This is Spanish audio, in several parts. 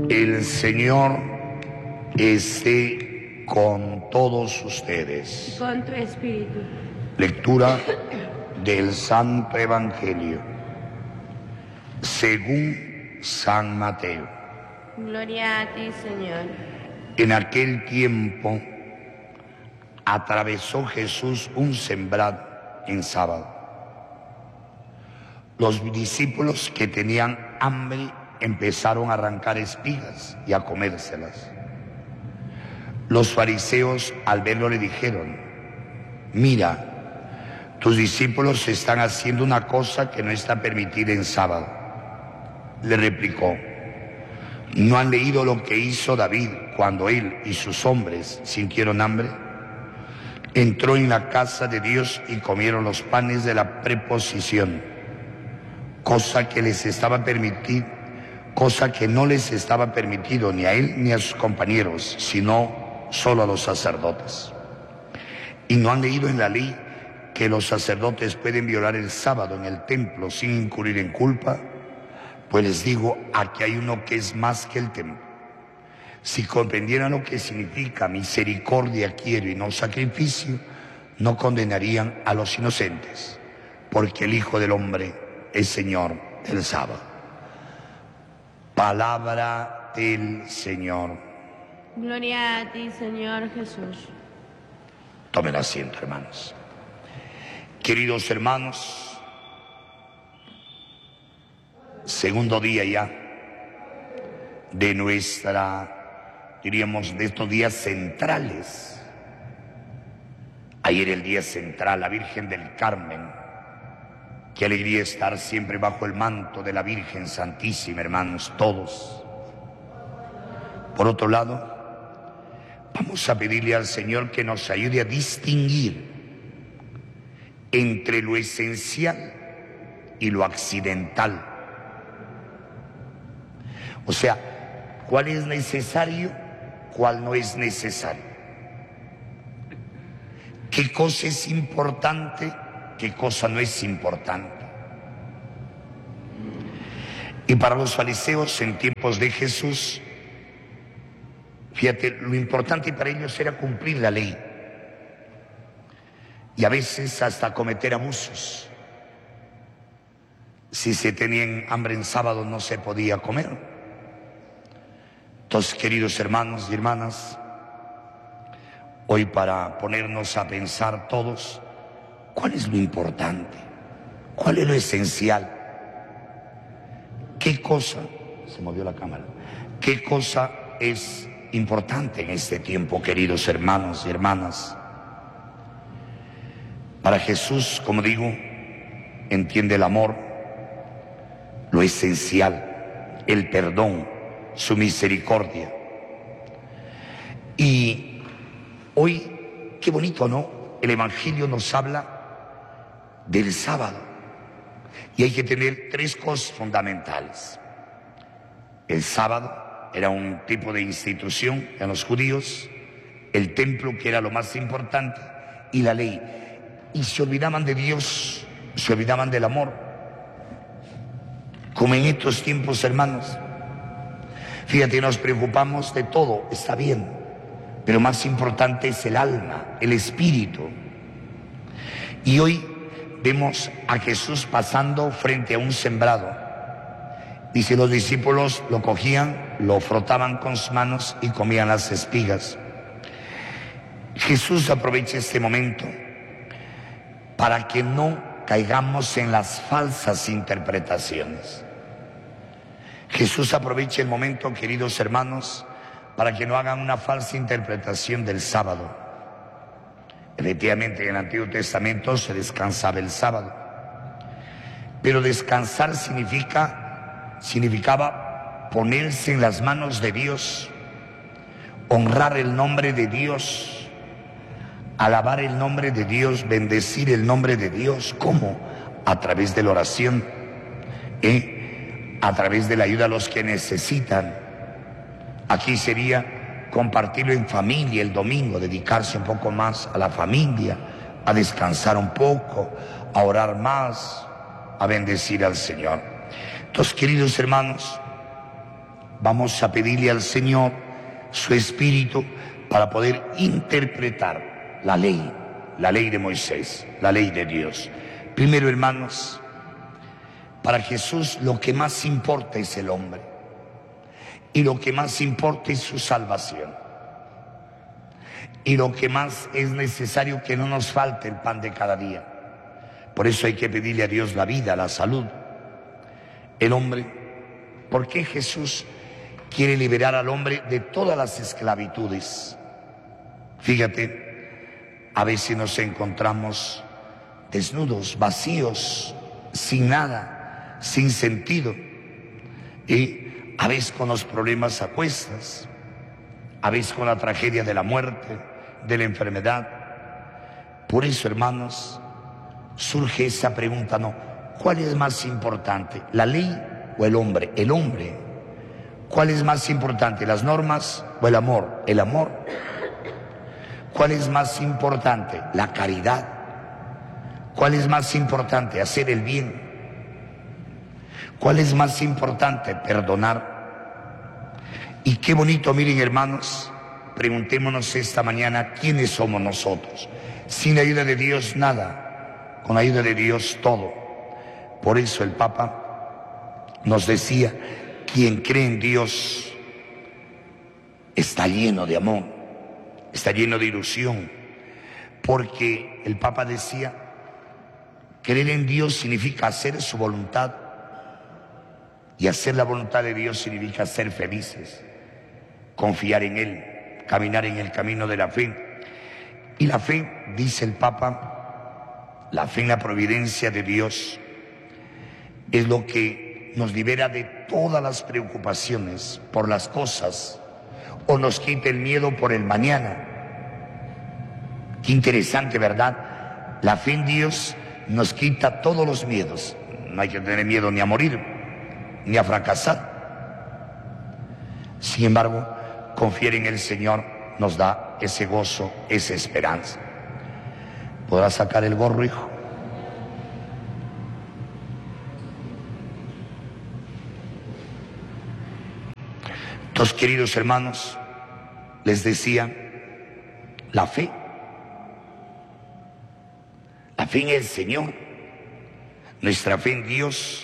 El Señor esté con todos ustedes. Con tu espíritu. Lectura del Santo Evangelio según San Mateo. Gloria a ti, Señor. En aquel tiempo atravesó Jesús un sembrado en sábado. Los discípulos que tenían hambre empezaron a arrancar espigas y a comérselas. Los fariseos al verlo le dijeron: mira, tus discípulos están haciendo una cosa que no está permitida en sábado. Le replicó: ¿no han leído lo que hizo David cuando él y sus hombres sintieron hambre? Entró en la casa de Dios y comieron los panes de la preposición, cosa que no les estaba permitido ni a él ni a sus compañeros, sino solo a los sacerdotes. ¿Y no han leído en la ley que los sacerdotes pueden violar el sábado en el templo sin incurrir en culpa? Pues les digo, aquí hay uno que es más que el templo. Si comprendieran lo que significa misericordia quiero y no sacrificio, no condenarían a los inocentes, porque el Hijo del Hombre es Señor del sábado. Palabra del Señor. Gloria a ti, Señor Jesús. Tomen asiento, hermanos. Queridos hermanos, segundo día ya de de estos días centrales. Ayer el día central, la Virgen del Carmen. Qué alegría estar siempre bajo el manto de la Virgen Santísima, hermanos, todos. Por otro lado, vamos a pedirle al Señor que nos ayude a distinguir entre lo esencial y lo accidental. O sea, cuál es necesario, cuál no es necesario. ¿Qué cosa es importante, qué cosa no es importante? Y para los fariseos en tiempos de Jesús, fíjate, lo importante para ellos era cumplir la ley. Y a veces hasta cometer abusos. Si se tenían hambre en sábado no se podía comer. Entonces, queridos hermanos y hermanas, hoy para ponernos a pensar todos, ¿cuál es lo importante? ¿Cuál es lo esencial? ¿Qué cosa? Se movió la cámara. ¿Qué cosa es importante en este tiempo, queridos hermanos y hermanas? Para Jesús, como digo, entiende el amor, lo esencial, el perdón, su misericordia. Y hoy, qué bonito, ¿no? El Evangelio nos habla del sábado. Y hay que tener tres cosas fundamentales. El sábado era un tipo de institución en los judíos, el templo, que era lo más importante, y la ley. Y se olvidaban de Dios, se olvidaban del amor. Como en estos tiempos, hermanos. Fíjate, nos preocupamos de todo, está bien, pero más importante es el alma, el espíritu. Y hoy vemos a Jesús pasando frente a un sembrado. Dice, los discípulos lo cogían, lo frotaban con sus manos y comían las espigas. Jesús aprovecha este momento para que no caigamos en las falsas interpretaciones. Jesús aprovecha el momento, queridos hermanos, para que no hagan una falsa interpretación del sábado. Efectivamente, en el Antiguo Testamento se descansaba el sábado. Pero descansar significaba ponerse en las manos de Dios, honrar el nombre de Dios, alabar el nombre de Dios, bendecir el nombre de Dios. ¿Cómo? A través de la oración, a través de la ayuda a los que necesitan. Aquí sería compartirlo en familia el domingo, dedicarse un poco más a la familia, a descansar un poco, a orar más, a bendecir al Señor. Entonces, queridos hermanos, vamos a pedirle al Señor su Espíritu para poder interpretar la ley de Moisés, la ley de Dios. Primero, hermanos, para Jesús lo que más importa es el hombre y lo que más importa es su salvación y lo que más es necesario que no nos falte el pan de cada día. Por eso hay que pedirle a Dios la vida, la salud. El hombre, ¿por qué Jesús quiere liberar al hombre de todas las esclavitudes? Fíjate, a veces nos encontramos desnudos, vacíos, sin nada, sin sentido, y a veces con los problemas a cuestas, a veces con la tragedia de la muerte, de la enfermedad. Por eso, hermanos, surge esa pregunta, ¿no? ¿Cuál es más importante, la ley o el hombre? El hombre. ¿Cuál es más importante, las normas o el amor? El amor. ¿Cuál es más importante, la caridad? ¿Cuál es más importante, hacer el bien? ¿Cuál es más importante, perdonar? Y qué bonito, miren, hermanos, preguntémonos esta mañana, ¿quiénes somos nosotros? Sin la ayuda de Dios, nada. Con la ayuda de Dios, todo. Por eso el Papa nos decía, quien cree en Dios está lleno de amor, está lleno de ilusión, porque el Papa decía, creer en Dios significa hacer su voluntad, y hacer la voluntad de Dios significa ser felices, confiar en Él, caminar en el camino de la fe. Y la fe, dice el Papa, la fe en la providencia de Dios es lo que nos libera de todas las preocupaciones por las cosas, o nos quita el miedo por el mañana. Qué interesante, ¿verdad? La fe en Dios nos quita todos los miedos. No hay que tener miedo ni a morir, ni a fracasar. Sin embargo, confiar en el Señor nos da ese gozo, esa esperanza. ¿Podrás sacar el gorro, hijo? Entonces, queridos hermanos, les decía, la fe en el Señor, nuestra fe en Dios.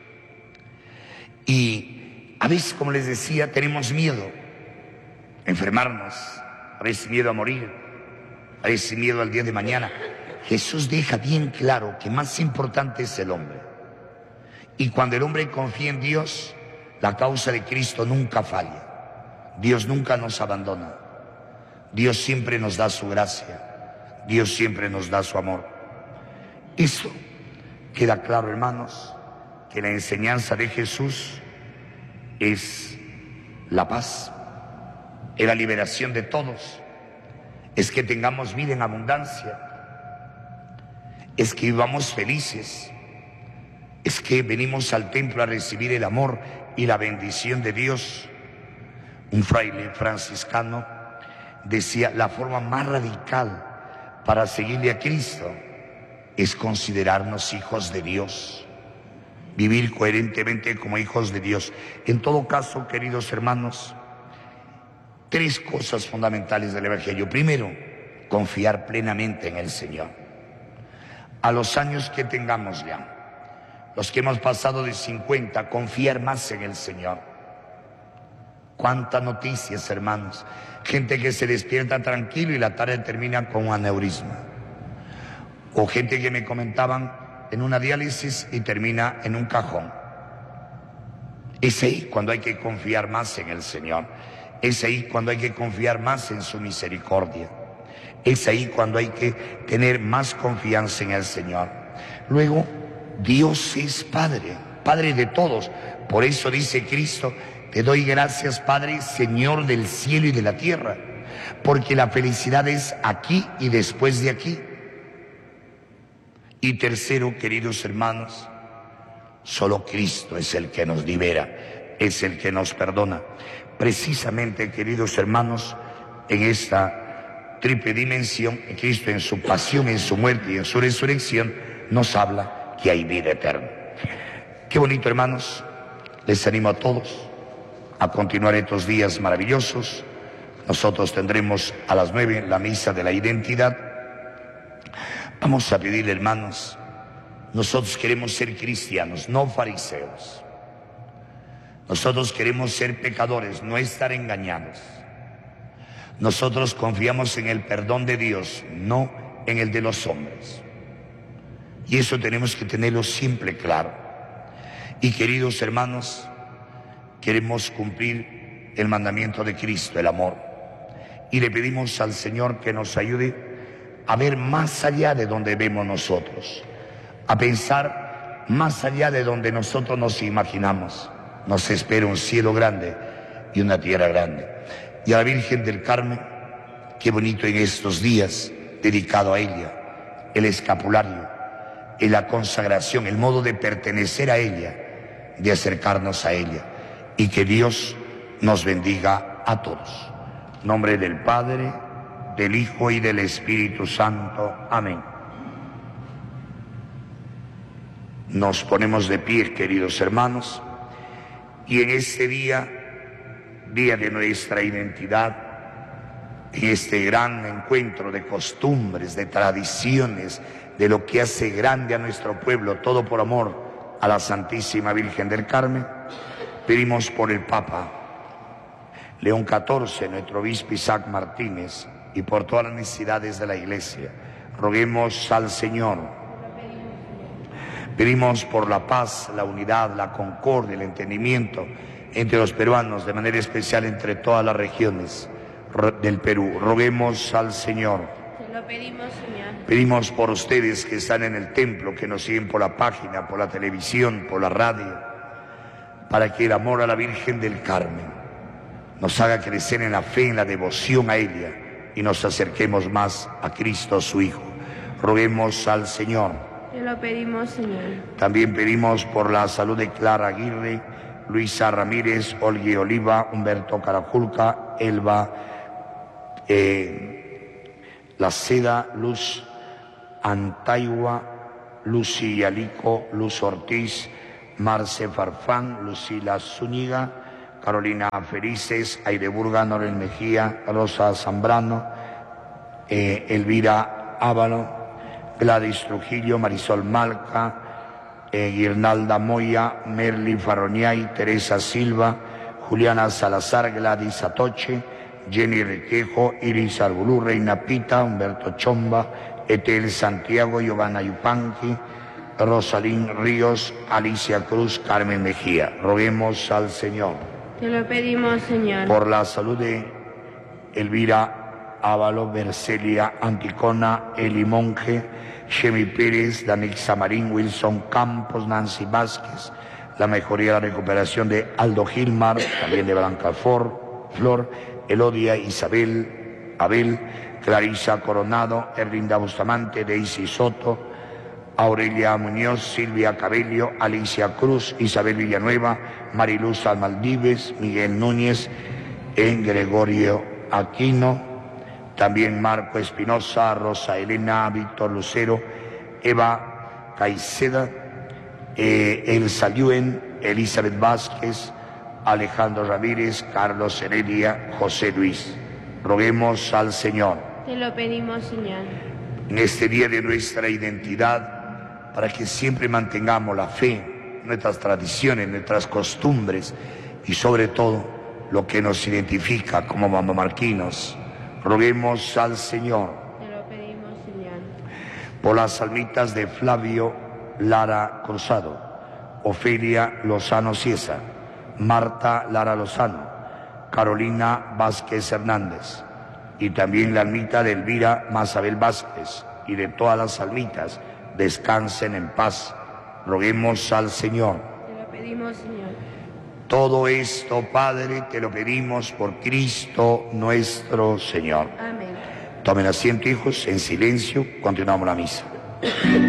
Y a veces, como les decía, tenemos miedo a enfermarnos, a veces miedo a morir, a veces miedo al día de mañana. Jesús deja bien claro que más importante es el hombre. Y cuando el hombre confía en Dios, la causa de Cristo nunca falla. Dios nunca nos abandona. Dios siempre nos da su gracia. Dios siempre nos da su amor. Eso queda claro, hermanos, que la enseñanza de Jesús es la paz, es la liberación de todos, es que tengamos vida en abundancia, es que vivamos felices, es que venimos al templo a recibir el amor y la bendición de Dios. Un fraile franciscano decía, la forma más radical para seguirle a Cristo es considerarnos hijos de Dios, vivir coherentemente como hijos de Dios. En todo caso, queridos hermanos, tres cosas fundamentales del Evangelio. Primero, confiar plenamente en el Señor. A los años que tengamos ya, los que hemos pasado de 50, confiar más en el Señor. Cuántas noticias, hermanos. Gente que se despierta tranquilo y la tarde termina con un aneurisma. O gente que me comentaban en una diálisis y termina en un cajón. Es ahí cuando hay que confiar más en el Señor. Es ahí cuando hay que confiar más en su misericordia. Es ahí cuando hay que tener más confianza en el Señor. Luego, Dios es Padre, Padre de todos. Por eso dice Cristo, te doy gracias, Padre, Señor del cielo y de la tierra, porque la felicidad es aquí y después de aquí. Y tercero, queridos hermanos, solo Cristo es el que nos libera, es el que nos perdona. Precisamente, queridos hermanos, en esta triple dimensión, Cristo en su pasión, en su muerte y en su resurrección nos habla que hay vida eterna. Qué bonito, hermanos. Les animo a todos A continuar estos días maravillosos, nosotros tendremos a las 9 la misa de la identidad. Vamos a pedirle, hermanos, nosotros queremos ser cristianos, no fariseos. Nosotros queremos ser pecadores, no estar engañados. Nosotros confiamos en el perdón de Dios, no en el de los hombres. Y eso tenemos que tenerlo siempre claro. Y queridos hermanos, queremos cumplir el mandamiento de Cristo, el amor. Y le pedimos al Señor que nos ayude a ver más allá de donde vemos nosotros, a pensar más allá de donde nosotros nos imaginamos. Nos espera un cielo grande y una tierra grande. Y a la Virgen del Carmen, qué bonito en estos días dedicado a ella, el escapulario, en la consagración, el modo de pertenecer a ella, de acercarnos a ella, y que Dios nos bendiga a todos. En nombre del Padre, del Hijo y del Espíritu Santo. Amén. Nos ponemos de pie, queridos hermanos, y en este día, día de nuestra identidad, en este gran encuentro de costumbres, de tradiciones, de lo que hace grande a nuestro pueblo, todo por amor a la Santísima Virgen del Carmen, pedimos por el Papa León XIV, nuestro obispo Isaac Martínez, y por todas las necesidades de la Iglesia. Roguemos al Señor. Pedimos por la paz, la unidad, la concordia, el entendimiento entre los peruanos, de manera especial entre todas las regiones del Perú. Roguemos al Señor. Te lo pedimos, Señor. Pedimos por ustedes que están en el templo, que nos siguen por la página, por la televisión, por la radio, para que el amor a la Virgen del Carmen nos haga crecer en la fe, en la devoción a ella, y nos acerquemos más a Cristo, su Hijo. Roguemos al Señor. Te lo pedimos, Señor. También pedimos por la salud de Clara Aguirre, Luisa Ramírez, Olga Oliva, Humberto Carajulca, Elba La Seda, Luz Antaigua, Lucy Yalico, Luz Ortiz, Marce Farfán, Lucila Zúñiga, Carolina Felices, Aireburga, Norel Mejía, Rosa Zambrano, Elvira Ávalo, Gladys Trujillo, Marisol Malca, Guirnalda Moya, Merly Faroniay, Teresa Silva, Juliana Salazar, Gladys Atoche, Jenny Requejo, Iris Arbulú, Reina Pita, Humberto Chomba, Etel Santiago, Giovanna Yupanqui, Rosalín Ríos, Alicia Cruz, Carmen Mejía. Roguemos al Señor. Te lo pedimos, Señor. Por la salud de Elvira Ávalo, Bercelia Anticona, Eli Monge, Shemi Pérez, Danixa Marín, Wilson Campos, Nancy Vázquez, la mejoría y la recuperación de Aldo Gilmar, también de Blanca Flor, Elodia Isabel Abel, Clarisa Coronado, Erlinda Bustamante, Daisy Soto, Aurelia Muñoz, Silvia Cabello, Alicia Cruz, Isabel Villanueva, Mariluz Almaldives, Miguel Núñez, Gregorio Aquino, también Marco Espinosa, Rosa Elena, Víctor Lucero, Eva Caiceda, Elsa Yuen, Elizabeth Vázquez, Alejandro Ramírez, Carlos Heredia, José Luis. Roguemos al Señor. Te lo pedimos, Señor. En este día de nuestra identidad, para que siempre mantengamos la fe, nuestras tradiciones, nuestras costumbres y sobre todo lo que nos identifica como mambamarquinos. Roguemos al Señor. Te lo pedimos, Señor. Por las almitas de Flavio Lara Cruzado, Ofelia Lozano Ciesa, Marta Lara Lozano, Carolina Vázquez Hernández, y también la almita de Elvira Mazabel Vázquez, y de todas las almitas, descansen en paz. Roguemos al Señor. Te lo pedimos, Señor. Todo esto, Padre, te lo pedimos por Cristo nuestro Señor. Amén. Tomen asiento, hijos, en silencio, continuamos la misa.